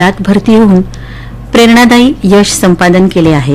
त्यात भरती होऊन प्रेरणादायी यश संपादन केले आहे.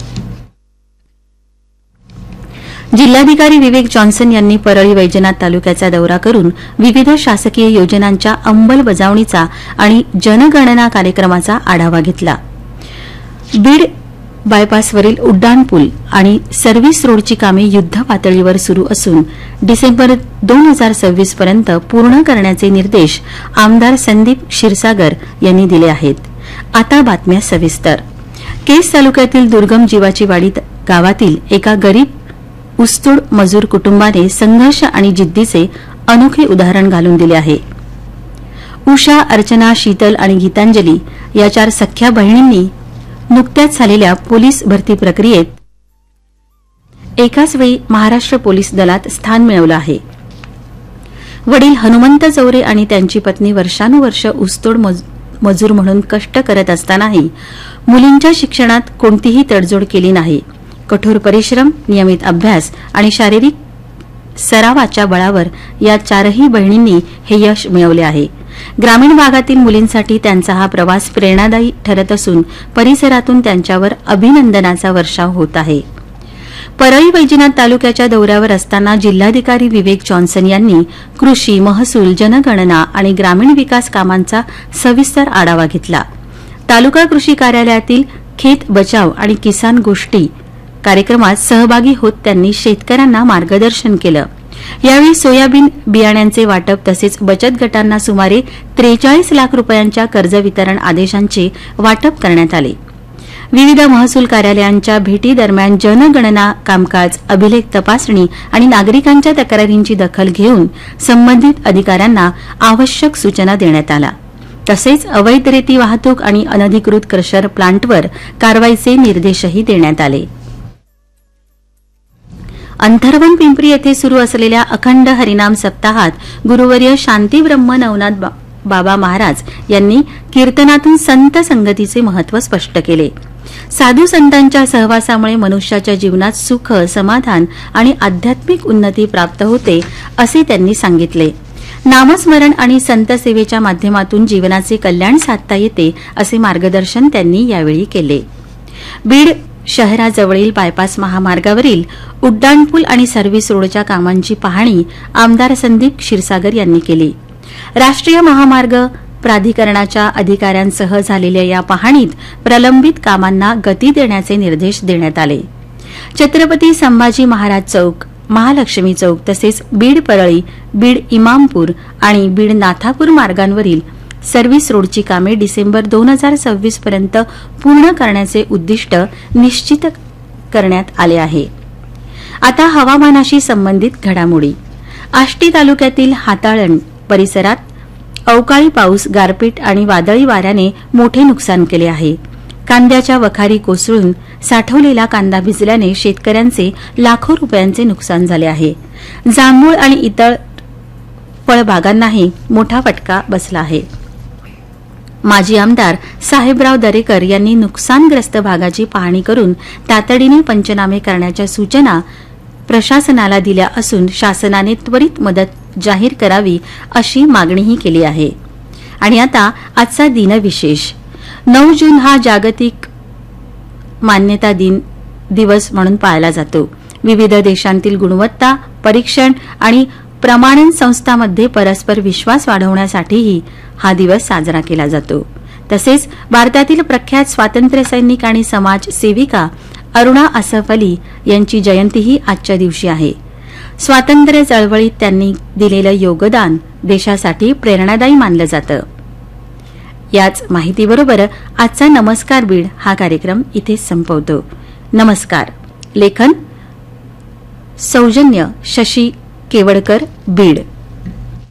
जिल्हाधिकारी विवेक जॉन्सन यांनी परळी वैजनाथ तालुक्याचा दौरा करून विविध शासकीय योजनांच्या अंमलबजावणीचा आणि जनगणना कार्यक्रमाचा आढावा घेतला. बीड बायपासवरील उड्डाणपूल आणि सर्व्हिस रोडची कामे युद्धपातळीवर सुरू असून डिसेंबर 2026 पर्यंत पूर्ण करण्याचे निर्देश आमदार संदीप क्षीरसागर यांनी दिले आहेत. आता बातम्या सविस्तर. केज तालुक्यातील दुर्गम जीवाचीवाडी गावातील एका गरीब ऊसतोड मजूर कुटुंबाने संघर्ष आणि जिद्दीचे अनोखे उदाहरण घालून दिले आहे. उषा, अर्चना, शीतल आणि गीतांजली या 4 सख्ख्या बहिणींनी नुकत्याच झालेल्या पोलीस भरती प्रक्रियेत एकाच वेळी महाराष्ट्र पोलीस दलात स्थान मिळवलं आहे. वडील हनुमंत चौरे आणि त्यांची पत्नी वर्षानुवर्ष ऊसतोड मजूर म्हणून कष्ट करत असतानाही मुलींच्या शिक्षणात कोणतीही तडजोड केली नाही. कठोर परिश्रम, नियमित अभ्यास आणि शारीरिक सरावाच्या बळावर या 4ही बहिणींनी हे यश मिळवले आहे. ग्रामीण भागातील मुलींसाठी त्यांचा हा प्रवास प्रेरणादायी ठरत असून परिसरातून त्यांच्यावर अभिनंदनाचा वर्षाव होत आहे. परळी वैजनाथ तालुक्याच्या दौऱ्यावर असताना जिल्हाधिकारी विवेक जॉन्सन यांनी कृषी, महसूल, जनगणना आणि ग्रामीण विकास कामांचा सविस्तर आढावा घेतला. तालुका कृषी कार्यालयातील खेत बचाव आणि किसान गोष्टी कार्यक्रमात सहभागी होत त्यांनी शेतकऱ्यांना मार्गदर्शन केलं. यावेळी सोयाबीन बियाण्यांचे वाटप तसेच बचत गटांना सुमारे 43 लाख रुपयांच्या कर्ज वितरण आदेशांचे वाटप करण्यात आले. विविध महसूल कार्यालयांच्या भेटीदरम्यान जनगणना कामकाज, अभिलेख तपासणी आणि नागरिकांच्या तक्रारींची दखल घेऊन संबंधित अधिकाऱ्यांना आवश्यक सूचना देण्यात आल्या. तसेच अवैध रेती वाहतूक आणि अनधिकृत क्रशर प्लांटवर कारवाईचे निर्देशही देण्यात आले. अंथरवन पिंपरी येथे सुरू असलेल्या अखंड हरिनाम सप्ताहात गुरुवर्य शांती ब्रह्म नवनाथ बाबा महाराज यांनी कीर्तनातून संत संगतीचे महत्त्व स्पष्ट केले. साधू संतांच्या सहवासामुळे मनुष्याच्या जीवनात सुख, समाधान आणि आध्यात्मिक उन्नती प्राप्त होते असे त्यांनी सांगितले. नामस्मरण आणि संत सेवेच्या माध्यमातून जीवनाचे कल्याण साधता येते असे मार्गदर्शन त्यांनी यावेळी केले. बीड शहराजवळील बायपास महामार्गावरील उड्डाणपूल आणि सर्व्हिस रोडच्या कामांची पाहणी आमदार संदीप क्षीरसागर यांनी केली. राष्ट्रीय महामार्ग प्राधिकरणाच्या अधिकाऱ्यांसह झालेल्या या पाहणीत प्रलंबित कामांना गती देण्याचे निर्देश देण्यात आले. छत्रपती संभाजी महाराज चौक, महालक्ष्मी चौक तसेच बीड परळी, बीड इमामपूर आणि बीड नाथापूर मार्गांवरील सर्व्हिस रोडची कामे डिसेंबर 2026 पर्यंत पूर्ण करण्याचे उद्दिष्ट निश्चित करण्यात आले आहे. आता हवामानाशी संबंधित घडामोडी. आष्टी तालुक्यातील हाताळण परिसरात अवकाळी पाऊस, गारपीट आणि वादळी वाऱ्याने मोठे नुकसान केले आहे. कांद्याच्या वखारी कोसळून साठवलेला कांदा भिजल्याने शेतकऱ्यांचे लाखो रुपयांचे नुकसान झाले आहे. जांभूळ आणि इतर फळबागांनाही मोठा फटका बसला आहे. माजी आमदार साहेबराव दरेकर यांनी नुकसानग्रस्त भागाची पाहणी करून तातडीने पंचनामे करण्याच्या सूचना प्रशासनाला दिल्या असून शासनाने त्वरित मदत जाहीर करावी अशी मागणीही केली आहे. आणि आता आजचा दिनविशेष. 9 जून हा जागतिक मान्यता दिवस म्हणून पाळला जातो. विविध देशांतील गुणवत्ता परीक्षण आणि प्रमाणन संस्थांमध्ये परस्पर विश्वास वाढवण्यासाठीही हा दिवस साजरा केला जातो. तसेच भारतातील प्रख्यात स्वातंत्र्य सैनिक आणि समाज सेविका अरुणा असफ अली यांची जयंतीही आजच्या दिवशी आहे. स्वातंत्र्य चळवळीत त्यांनी दिलेलं योगदान देशासाठी प्रेरणादायी मानलं जातं. याच माहितीबरोबर आजचा नमस्कार बीड हा कार्यक्रम इथेच संपवतो. नमस्कार. लेखन सौजन्य शशी केवडकर, बीड.